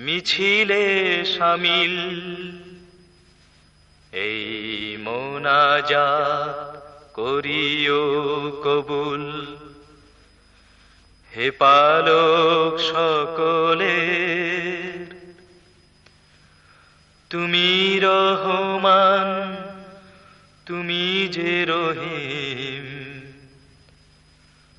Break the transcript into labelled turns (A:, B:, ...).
A: মিছিলে শামিল এই মোনাজাত করিও কবুল হে পালক সকলের তুমি রহমান তুমি যে রহিম